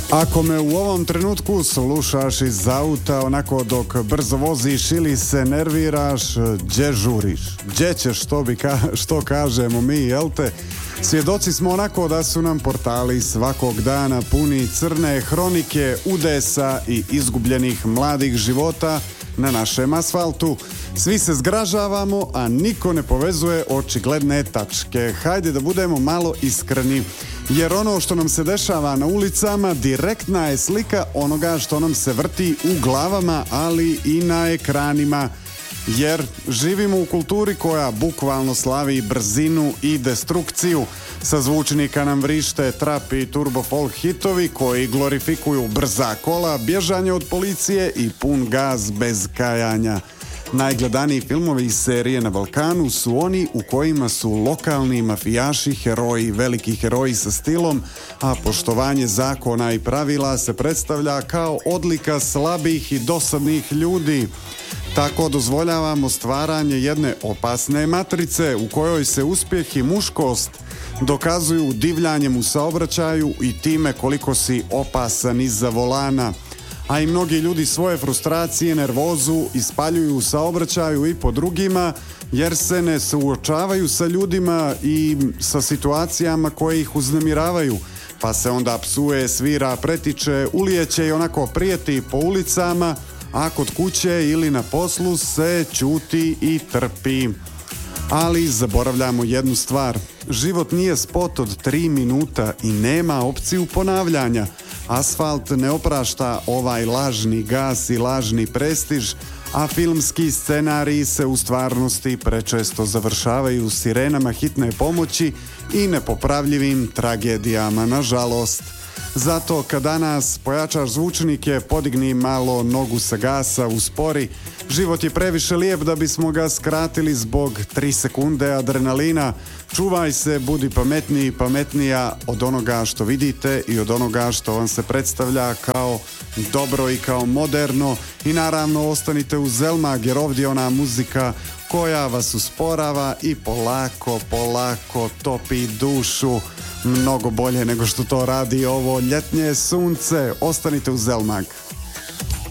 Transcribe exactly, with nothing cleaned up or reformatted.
Ako me u ovom trenutku slušaš iz auta onako dok brzo voziš ili se nerviraš, gdje žuriš? Gdje ćeš, što, bi ka, što kažemo mi, jel te? Svjedoci smo onako da su nam portali svakog dana puni crne hronike udesa i izgubljenih mladih života na našem asfaltu. Svi se zgražavamo, a niko ne povezuje očigledne tačke. Hajde da budemo malo iskreni, jer ono što nam se dešava na ulicama direktna je slika onoga što nam se vrti u glavama, ali i na ekranima. Jer živimo u kulturi koja bukvalno slavi brzinu i destrukciju. Sa zvučnika nam vrište trap i turbo folk hitovi koji glorifikuju brza kola, bježanje od policije i pun gaz bez kajanja. Najgledaniji filmovi iz serije na Balkanu su oni u kojima su lokalni mafijaši heroji, veliki heroji sa stilom, a poštovanje zakona i pravila se predstavlja kao odlika slabih i dosadnih ljudi. Tako dozvoljavamo stvaranje jedne opasne matrice u kojoj se uspjeh i muškost dokazuju divljanjem u saobraćaju i time koliko si opasan iza volana. A i mnogi ljudi svoje frustracije, nervozu ispaljuju u saobraćaju i po drugima, jer se ne suočavaju sa ljudima i sa situacijama koje ih uznemiravaju. Pa se onda psuje, svira, pretiče, ulijeće i onako prijeti po ulicama, a kod kuće ili na poslu se ćuti i trpi. Ali zaboravljamo jednu stvar. Život nije spot od tri minuta i nema opciju ponavljanja. Asfalt ne oprašta ovaj lažni gas i lažni prestiž, a filmski scenariji se u stvarnosti prečesto završavaju sirenama hitne pomoći i nepopravljivim tragedijama, nažalost. Zato kad danas pojačaš zvučnike, podigni malo nogu sa gasa, uspori. Život je previše lijep da bismo ga skratili zbog tri sekunde adrenalina. Čuvaj se, budi pametniji i pametnija od onoga što vidite i od onoga što vam se predstavlja kao dobro i kao moderno. I naravno ostanite uz Zelmag, jer ovdje ona muzika koja vas usporava i polako, polako topi dušu. Mnogo bolje nego što to radi ovo ljetnje sunce. Ostanite uz Zelmag.